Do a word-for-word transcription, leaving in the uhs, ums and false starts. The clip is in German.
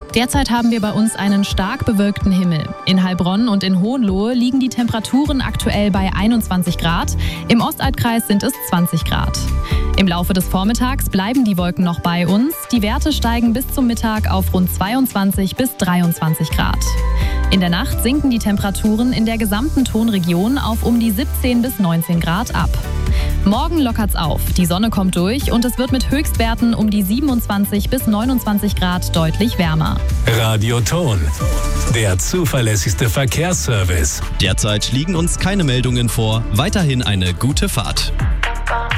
Derzeit haben wir bei uns einen stark bewölkten Himmel. In Heilbronn und in Hohenlohe liegen die Temperaturen aktuell bei einundzwanzig Grad. Im Ostalbkreis sind es zwanzig Grad. Im Laufe des Vormittags bleiben die Wolken noch bei uns. Die Werte steigen bis zum Mittag auf rund zweiundzwanzig bis dreiundzwanzig Grad. In der Nacht sinken die Temperaturen in der gesamten Tonregion auf um die siebzehn bis neunzehn Grad ab. Morgen lockert's auf, die Sonne kommt durch und es wird mit Höchstwerten um die siebenundzwanzig bis neunundzwanzig Grad deutlich wärmer. Radio Ton, der zuverlässigste Verkehrsservice. Derzeit liegen uns keine Meldungen vor. Weiterhin eine gute Fahrt.